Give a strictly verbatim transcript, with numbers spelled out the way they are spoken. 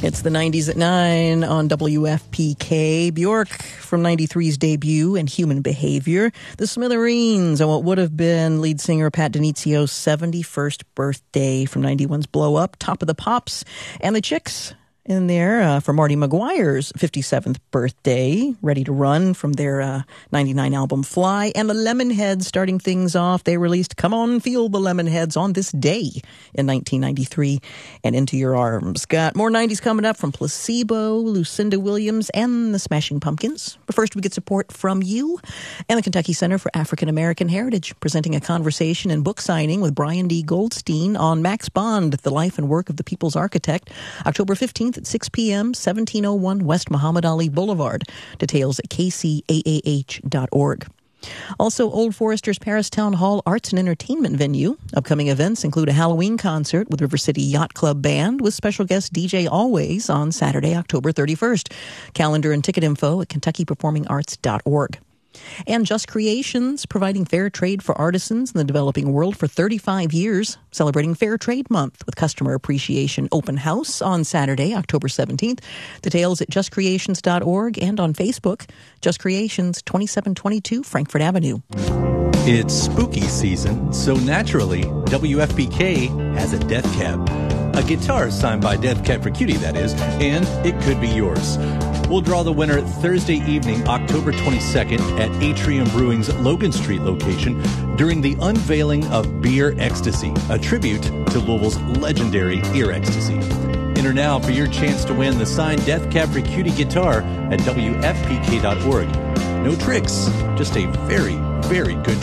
It's the nineties at nine on W F P K. Bjork from ninety-three's debut and Human Behavior. The Smithereens on what would have been lead singer Pat D'Inizio's seventy-first birthday from ninety-one's Blow Up. Top of the Pops. And the Chicks in there uh, for Marty McGuire's fifty-seventh birthday, Ready to Run from their uh, ninety-nine album Fly. And the Lemonheads starting things off. They released Come On Feel the Lemonheads on this day in nineteen ninety-three and Into Your Arms. Got more nineties coming up from Placebo, Lucinda Williams, and the Smashing Pumpkins. But first we get support from you and the Kentucky Center for African American Heritage, presenting a conversation and book signing with Brian D. Goldstein on Max Bond, The Life and Work of the People's Architect, October fifteenth at six p.m., seventeen oh one West Muhammad Ali Boulevard. Details at k c a a h dot org. Also, Old Forester's Paris Town Hall Arts and Entertainment venue. Upcoming events include a Halloween concert with River City Yacht Club Band with special guest D J Always on Saturday, October thirty-first. Calendar and ticket info at kentucky performing arts dot org. And Just Creations, providing fair trade for artisans in the developing world for thirty-five years, celebrating Fair Trade Month with Customer Appreciation Open House on Saturday, October seventeenth. Details at just creations dot org and on Facebook, Just Creations, twenty-seven twenty-two Frankfurt Avenue. It's spooky season, so naturally, W F P K has a Death Cab. A guitar signed by Death Cab for Cutie, that is, and it could be yours. We'll draw the winner Thursday evening, October twenty-second, at Atrium Brewing's Logan Street location during the unveiling of Beer Ecstasy, a tribute to Louisville's legendary ear ecstasy. Enter now for your chance to win the signed Death Cab for Cutie guitar at W F P K dot org. No tricks, just a very, very good